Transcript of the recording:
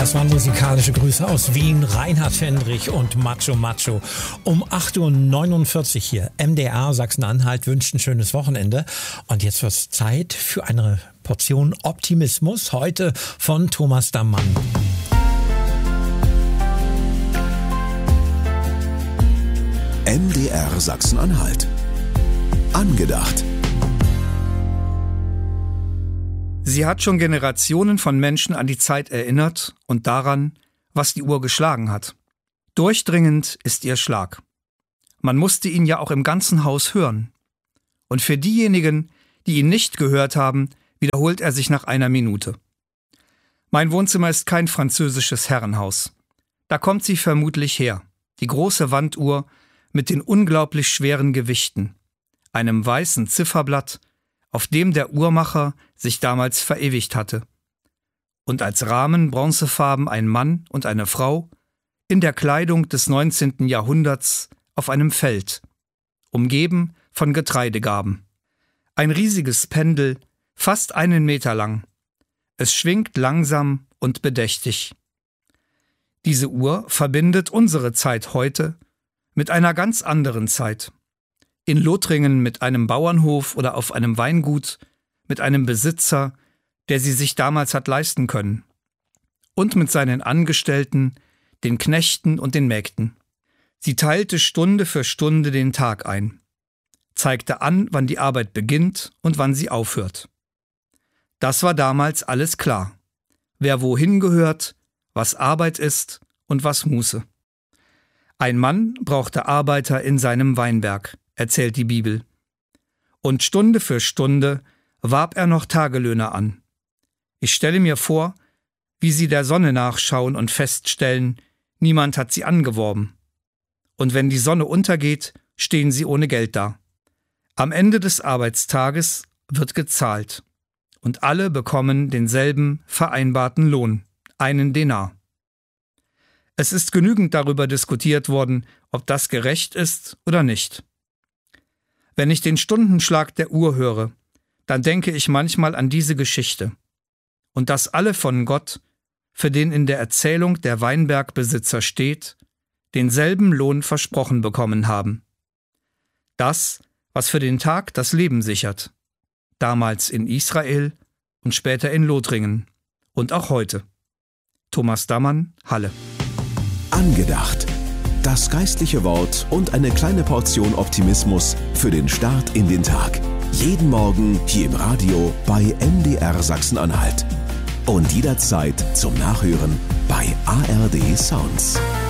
Das waren musikalische Grüße aus Wien, Reinhard Fendrich und Macho Macho. Um 8.49 Uhr hier, MDR Sachsen-Anhalt wünscht ein schönes Wochenende. Und jetzt wird es Zeit für eine Portion Optimismus, heute von Thomas Dammann. MDR Sachsen-Anhalt. Angedacht. Sie hat schon Generationen von Menschen an die Zeit erinnert und daran, was die Uhr geschlagen hat. Durchdringend ist ihr Schlag. Man musste ihn ja auch im ganzen Haus hören. Und für diejenigen, die ihn nicht gehört haben, wiederholt er sich nach einer Minute. Mein Wohnzimmer ist kein französisches Herrenhaus. Da kommt sie vermutlich her, die große Wanduhr mit den unglaublich schweren Gewichten, einem weißen Zifferblatt, auf dem der Uhrmacher sich damals verewigt hatte. Und als Rahmen bronzefarben ein Mann und eine Frau in der Kleidung des 19. Jahrhunderts auf einem Feld, umgeben von Getreidegarben. Ein riesiges Pendel, fast 1 Meter lang. Es schwingt langsam und bedächtig. Diese Uhr verbindet unsere Zeit heute mit einer ganz anderen Zeit. In Lothringen mit einem Bauernhof oder auf einem Weingut, mit einem Besitzer, der sie sich damals hat leisten können. Und mit seinen Angestellten, den Knechten und den Mägden. Sie teilte Stunde für Stunde den Tag ein, zeigte an, wann die Arbeit beginnt und wann sie aufhört. Das war damals alles klar. Wer wohin gehört, was Arbeit ist und was Muße. Ein Mann brauchte Arbeiter in seinem Weinberg, erzählt die Bibel. Und Stunde für Stunde warb er noch Tagelöhner an. Ich stelle mir vor, wie sie der Sonne nachschauen und feststellen, niemand hat sie angeworben. Und wenn die Sonne untergeht, stehen sie ohne Geld da. Am Ende des Arbeitstages wird gezahlt. Und alle bekommen denselben vereinbarten Lohn, 1 Denar. Es ist genügend darüber diskutiert worden, ob das gerecht ist oder nicht. Wenn ich den Stundenschlag der Uhr höre, dann denke ich manchmal an diese Geschichte. Und dass alle von Gott, für den in der Erzählung der Weinbergbesitzer steht, denselben Lohn versprochen bekommen haben. Das, was für den Tag das Leben sichert. Damals in Israel und später in Lothringen. Und auch heute. Thomas Dammann, Halle. Angedacht. Das geistliche Wort und eine kleine Portion Optimismus für den Start in den Tag. Jeden Morgen hier im Radio bei MDR Sachsen-Anhalt. Und jederzeit zum Nachhören bei ARD Sounds.